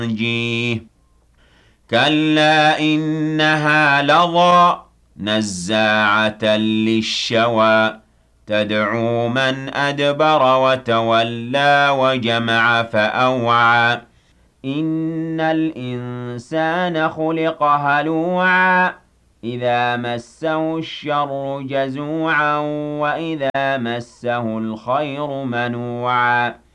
تنجيه كلا إنها لظى نزاعة للشوى تدعو من أدبر وتولى وجمع فأوعى إن الإنسان خلق هلوعا إذا مسه الشر جزوعا وإذا مسه الخير منوعا